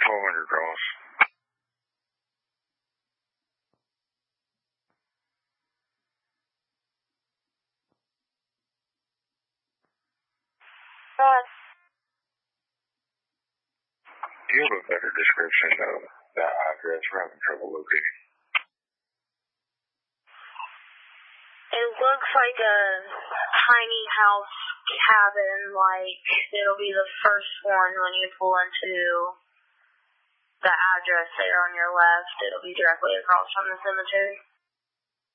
1200 cross. Do you have a better description of that address? We're having trouble locating. It looks like a tiny house cabin, like it'll be the first one when you pull into the address there on your left. It'll be directly across from the cemetery.